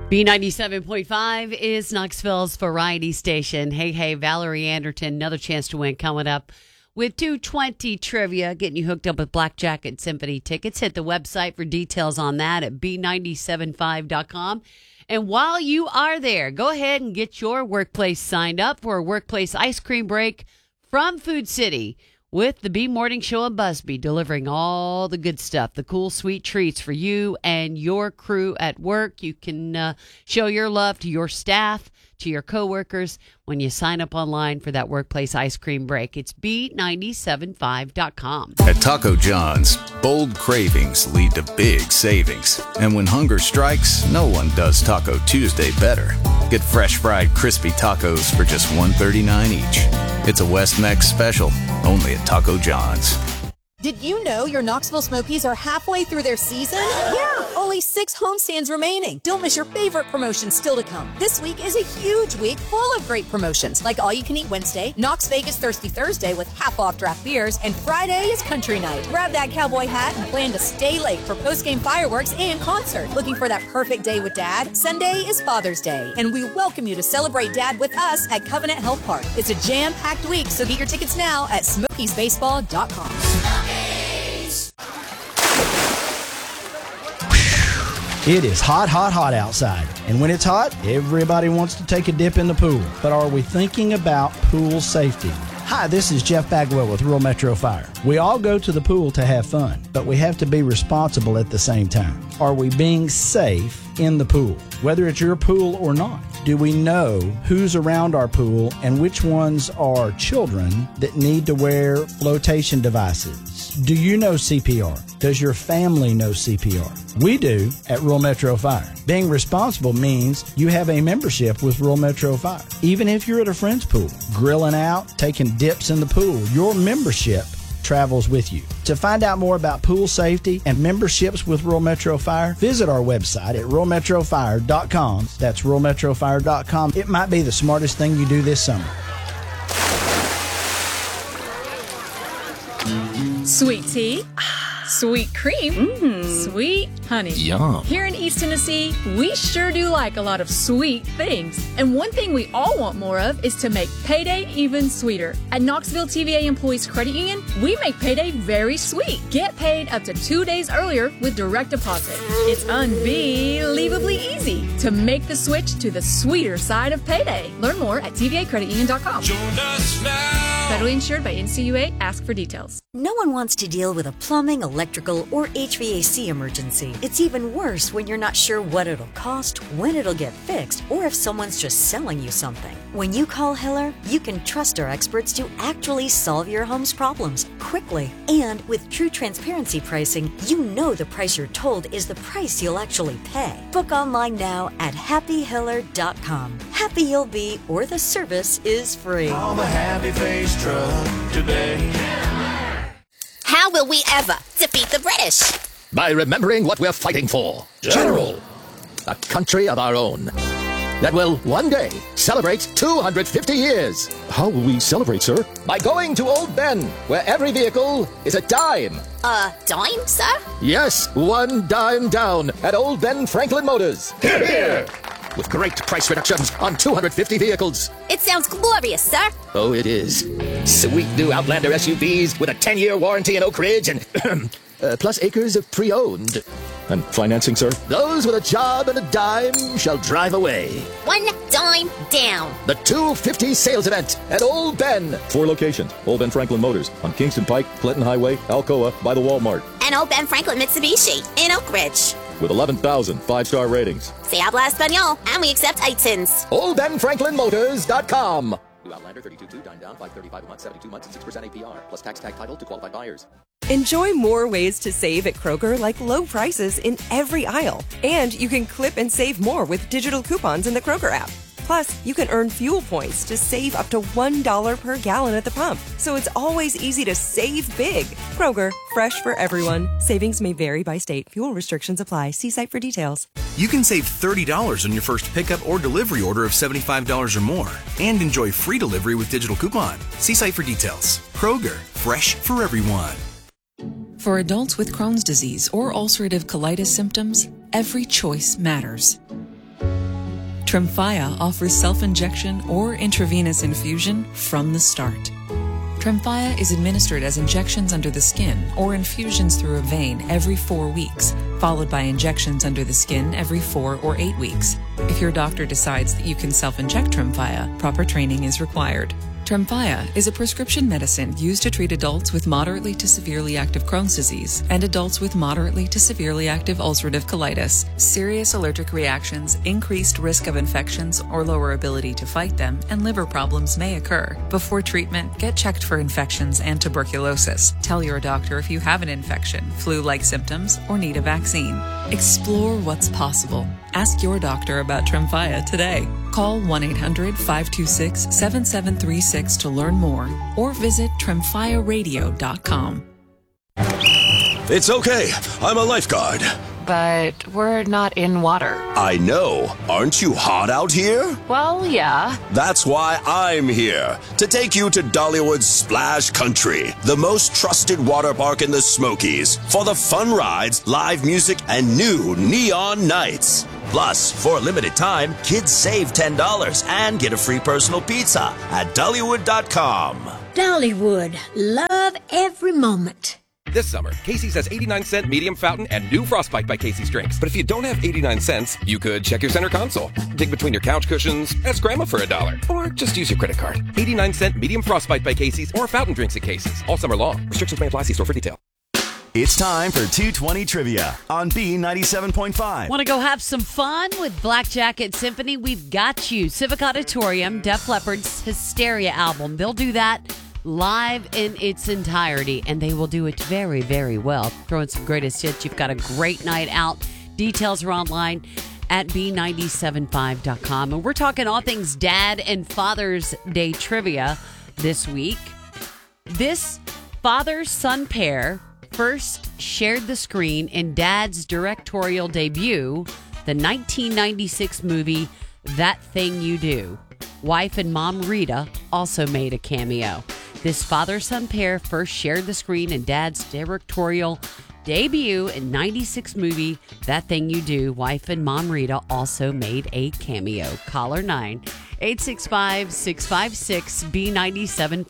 B97.5 is Knoxville's variety station. Hey, Valerie Anderton, another chance to win coming up with 220 trivia, getting you hooked up with Blackjack and Symphony tickets. Hit the website for details on that at B975.com. And while you are there, go ahead and get your workplace signed up for a workplace ice cream break from Food City with the B Morning Show and Busby, delivering all the good stuff, the cool, sweet treats for you and your crew at work. You can show your love to your staff, to your coworkers when you sign up online for that workplace ice cream break. It's B975.com. At Taco John's, bold cravings lead to big savings. And when hunger strikes, no one does Taco Tuesday better. Get fresh fried crispy tacos for just $1.39 each. It's a West Mex special, only at Taco John's. Did you know your Knoxville Smokies are halfway through their season? Yeah, only 6 homestands remaining. Don't miss your favorite promotions still to come. This week is a huge week full of great promotions, like All You Can Eat Wednesday, Knox Vegas Thirsty Thursday with half-off draft beers, and Friday is Country Night. Grab that cowboy hat and plan to stay late for post-game fireworks and concert. Looking for that perfect day with Dad? Sunday is Father's Day, and we welcome you to celebrate Dad with us at Covenant Health Park. It's a jam-packed week, so get your tickets now at SmokiesBaseball.com. It is hot outside. And when it's hot, everybody wants to take a dip in the pool. But are we thinking about pool safety? Hi, this is Jeff Bagwell with Rural Metro Fire. We all go to the pool to have fun, but we have to be responsible at the same time. Are we being safe in the pool, whether it's your pool or not? Do we know who's around our pool and which ones are children that need to wear flotation devices? Do you know CPR? Does your family know CPR? We do at Rural Metro Fire. Being responsible means you have a membership with Rural Metro Fire. Even if you're at a friend's pool, grilling out, taking dips in the pool, your membership travels with you. To find out more about pool safety and memberships with Rural Metro Fire, visit our website at ruralmetrofire.com. That's ruralmetrofire.com. It might be the smartest thing you do this summer. Sweet tea, sweet cream, sweet honey. Yum. Here in East Tennessee, we sure do like a lot of sweet things. And one thing we all want more of is to make payday even sweeter. At Knoxville TVA Employees Credit Union, we make payday very sweet. Get paid up to 2 days earlier with direct deposit. It's unbelievably easy to make the switch to the sweeter side of payday. Learn more at tvacreditunion.com. Join us now. Federally insured by NCUA. Ask for details. No one wants to deal with a plumbing, electrical, or HVAC emergency. It's even worse when you're not sure what it'll cost, when it'll get fixed, or if someone's just selling you something. When you call Hiller, you can trust our experts to actually solve your home's problems quickly. And with true transparency pricing, you know the price you're told is the price you'll actually pay. Book online now at happyhiller.com. Happy you'll be, or the service is free. Call the Happy Face Truck today. How will we ever defeat the British? By remembering what we're fighting for. General. A country of our own. That will one day celebrate 250 years. How will we celebrate, sir? By going to Old Ben, where every vehicle is a dime. A dime, sir? Yes, 1 dime down at Old Ben Franklin Motors. Hear, hear. With great price reductions on 250 vehicles. It sounds glorious, sir. Oh, it is. Sweet new Outlander SUVs with a 10-year warranty in Oak Ridge and plus acres of pre-owned. And financing, sir? Those with a job and a dime shall drive away. 1 dime down. The 250 sales event at Old Ben. 4 locations. Old Ben Franklin Motors on Kingston Pike, Clinton Highway, Alcoa, by the Walmart. And Old Ben Franklin Mitsubishi in Oak Ridge. With 11,000 5-star ratings. Se habla español, and we accept items. OldBenFranklinMotors.com. New Outlander 32.2, dine down, $535 a month, 72 months, and 6% APR. Plus tax tag title to qualified buyers. Enjoy more ways to save at Kroger, like low prices in every aisle. And you can clip and save more with digital coupons in the Kroger app. Plus, you can earn fuel points to save up to $1 per gallon at the pump. So it's always easy to save big. Kroger, fresh for everyone. Savings may vary by state. Fuel restrictions apply. See site for details. You can save $30 on your first pickup or delivery order of $75 or more. And enjoy free delivery with digital coupon. See site for details. Kroger, fresh for everyone. For adults with Crohn's disease or ulcerative colitis symptoms, every choice matters. Tremfya offers self-injection or intravenous infusion from the start. Tremfya is administered as injections under the skin or infusions through a vein every 4 weeks, followed by injections under the skin every 4 or 8 weeks. If your doctor decides that you can self-inject Tremfya, proper training is required. Tremfya is a prescription medicine used to treat adults with moderately to severely active Crohn's disease and adults with moderately to severely active ulcerative colitis. Serious allergic reactions, increased risk of infections or lower ability to fight them, and liver problems may occur. Before treatment, get checked for infections and tuberculosis. Tell your doctor if you have an infection, flu-like symptoms, or need a vaccine. Explore what's possible. Ask your doctor about Tremfya today. Call 1-800-526-7736 to learn more or visit tremfyaradio.com. It's okay. I'm a lifeguard. But we're not in water. I know. Aren't you hot out here? Well, yeah. That's why I'm here. To take you to Dollywood's Splash Country, the most trusted water park in the Smokies, for the fun rides, live music, and new neon nights. Plus, for a limited time, kids save $10 and get a free personal pizza at Dollywood.com. Dollywood. Love every moment. This summer, Casey's has 89-cent medium fountain and new Frostbite by Casey's drinks. But if you don't have 89 cents, you could check your center console, dig between your couch cushions, ask Grandma for $1, or just use your credit card. 89-cent medium Frostbite by Casey's or fountain drinks at Casey's. All summer long. Restrictions may apply. See store for detail. It's time for 220 Trivia on B97.5. Want to go have some fun with Black Jacket Symphony? We've got you. Civic Auditorium, Def Leppard's Hysteria album. They'll do that live in its entirety, and they will do it very, very well. Throwing some greatest hits. You've got a great night out. Details are online at B975.com. And we're talking all things Dad and Father's Day trivia this week. This father-son pair first shared the screen in Dad's directorial debut, the 1996 movie That Thing You Do. Wife and mom Rita also made a cameo. This father-son pair first shared the screen in Dad's directorial debut in 96 movie That Thing You Do. Wife and mom Rita also made a cameo. Caller 9-865-656-B97.